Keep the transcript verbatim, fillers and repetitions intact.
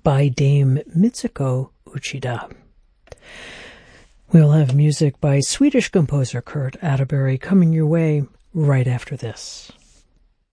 by Dame Mitsuko Uchida. We'll have music by Swedish composer Kurt Atterbury coming your way right after this.